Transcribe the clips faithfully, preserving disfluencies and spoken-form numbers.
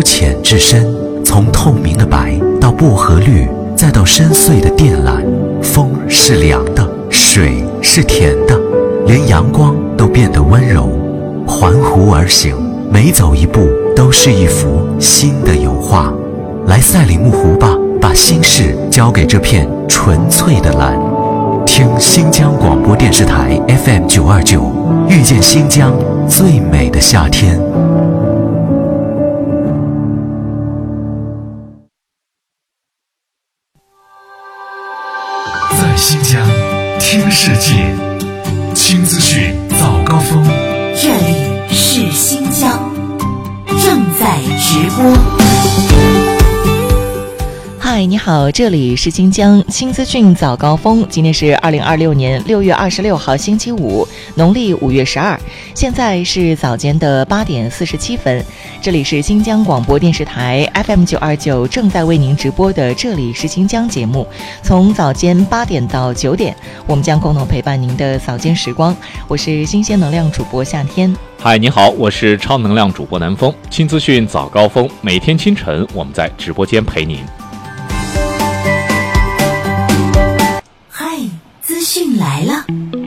由浅至深，从透明的白到薄荷绿，再到深邃的靛蓝。风是凉的，水是甜的，连阳光都变得温柔。环湖而行，每走一步都是一幅新的油画。来赛里木湖吧，把心事交给这片纯粹的蓝。听新疆广播电视台 F M 九二九，遇见新疆最美的夏天。在新疆听世界，轻资讯早高峰。 这里是新疆，正在直播。 嗨，你好，这里是新疆轻资讯早高峰。今天是二零二六年六月二十六号星期五，农历五月十二，现在是早间的八点四十七分。这里是新疆广播电视台 F M 九二九正在为您直播的这里是新疆节目，从早间八点到九点，我们将共同陪伴您的早间时光。我是新鲜能量主播夏天。 嗨，你好，我是超能量主播南风。轻资讯早高峰，每天清晨我们在直播间陪您。 资讯来了，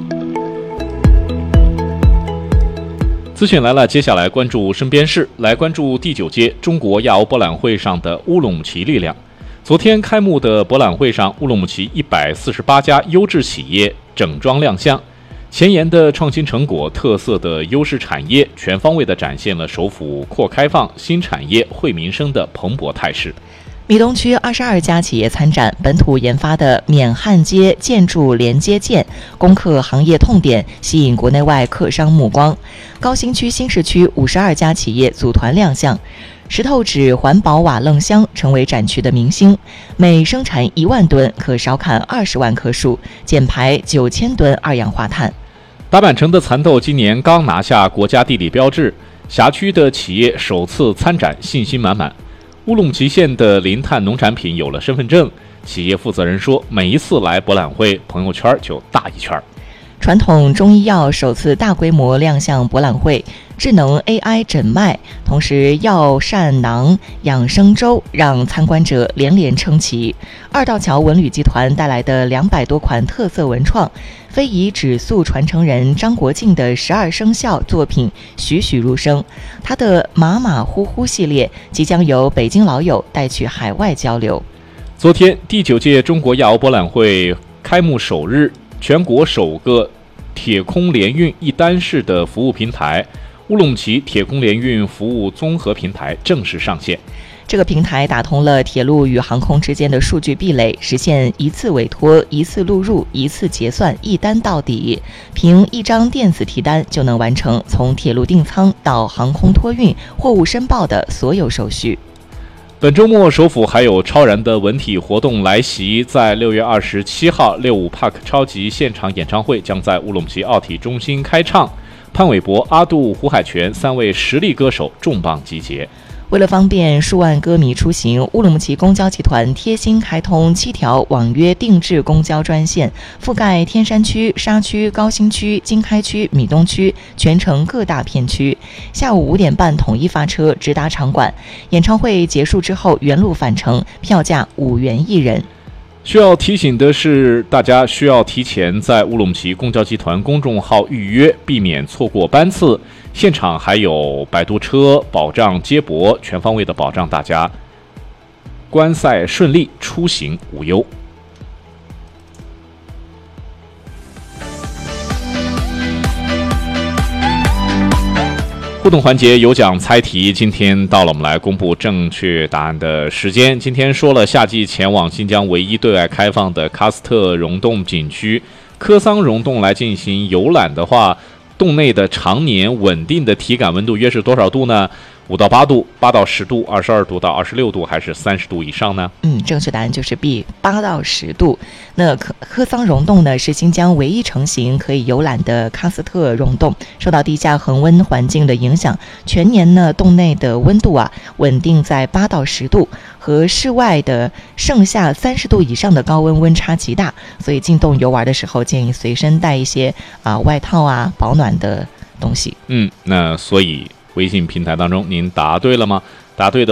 资讯来了，接下来关注身边事，来关注第九届中国亚欧博览会上的乌鲁木齐力量。昨天开幕的博览会上，乌鲁木齐一百四十八家优质企业整装亮相，前沿的创新成果、特色的优势产业，全方位地展现了首府扩开放、新产业惠民生的蓬勃态势。 米东区二十二家企业参展，本土研发的缅汉街建筑连接件攻克行业痛点，吸引国内外客商目光。高新区新市区五十二家企业组团亮相，石头纸环保瓦楞箱成为展区的明星，每生产一万吨可少砍二十万棵树，减排九千吨二氧化碳。 大阪城的蚕豆今年刚拿下国家地理标志，辖区的企业首次参展，信心满满。乌鲁木齐县的零碳农产品有了身份证，企业负责人说，每一次来博览会，朋友圈就大一圈。 传统中医药首次大规模亮相博览会，智能 A I 诊脉，同时药膳囊、养生粥让参观者连连称奇。二道桥文旅集团带来的两百多款特色文创，非遗指宿传承人张国敬的十二生肖作品栩栩如生，他的马马虎虎系列即将由北京老友带去海外交流。 昨天，第九届中国亚欧博览会开幕首日，全国首个铁空联运一单式的服务平台乌鲁木齐铁空联运服务综合平台正式上线。 这个平台打通了铁路与航空之间的数据壁垒，实现一次委托、一次录入、一次结算、一单到底。凭一张电子提单就能完成从铁路订舱到航空托运、货物申报的所有手续。 本周末，首府还有超燃的文体活动来袭。在六月二十七号，六五 Park 超级现场演唱会将在乌鲁木齐奥体中心开唱，潘玮柏、阿杜、胡海泉三位实力歌手重磅集结。 为了方便数万歌迷出行，乌鲁木齐公交集团贴心开通七条网约定制公交专线，覆盖天山区、沙区、高新区、经开区、米东区全城各大片区。下午五点半统一发车直达场馆。演唱会结束之后原路返程，票价五元一人。 需要提醒的是，大家需要提前在乌鲁木齐公交集团公众号预约，避免错过班次。现场还有摆渡车保障接驳，全方位的保障大家观赛顺利，出行无忧。互动环节有奖猜题，今天到了，我们来公布正确答案的时间。今天说了，夏季前往新疆唯一对外开放的喀斯特溶洞景区科桑溶洞来进行游览的话，洞内的常年稳定的体感温度约是多少度呢？五到八度、八到十度、二十二度到二十六度，还是三十度以上呢？ 嗯，正确答案就是 B， 八到十度。那科科桑溶洞呢，是新疆唯一成型可以游览的喀斯特溶洞，受到地下恒温环境的影响，全年呢洞内的温度啊稳定在八到十度，和室外的盛夏三十度以上的高温温差极大，所以进洞游玩的时候建议随身带一些啊、呃、外套啊保暖的东西。 嗯，那所以微信平台当中您答对了吗？答对的